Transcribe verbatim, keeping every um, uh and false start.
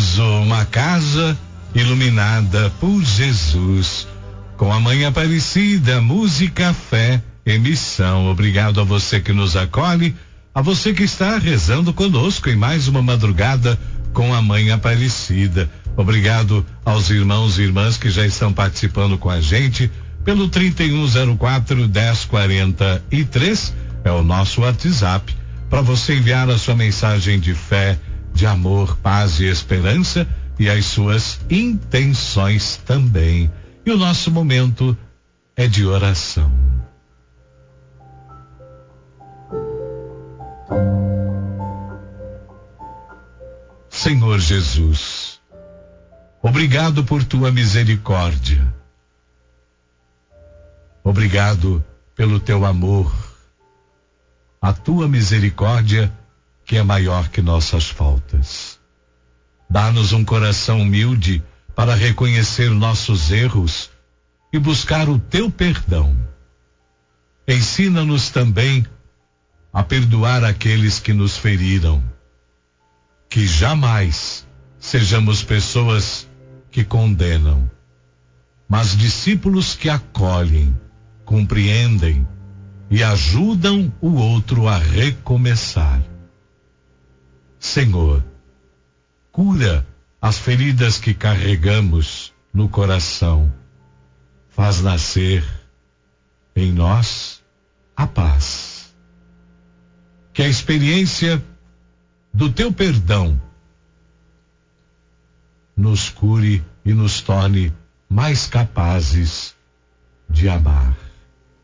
gostoso, uma casa iluminada por Jesus. Com a Mãe Aparecida, música, fé, emissão. Obrigado a você que nos acolhe, a você que está rezando conosco em mais uma madrugada com a Mãe Aparecida. Obrigado aos irmãos e irmãs que já estão participando com a gente pelo trinta e um zero quatro, dez quarenta e três, é o nosso WhatsApp, para você enviar a sua mensagem de fé, de amor, paz e esperança e as suas intenções também. E o nosso momento é de oração. Senhor Jesus, obrigado por tua misericórdia. Obrigado pelo teu amor. A tua misericórdia que é maior que nossas faltas. Dá-nos um coração humilde para reconhecer nossos erros e buscar o teu perdão. Ensina-nos também a perdoar aqueles que nos feriram. Que jamais sejamos pessoas que condenam, mas discípulos que acolhem, compreendem e ajudam o outro a recomeçar. Senhor, cura as feridas que carregamos no coração. Faz nascer em nós a paz. Que a experiência do teu perdão nos cure e nos torne mais capazes de amar.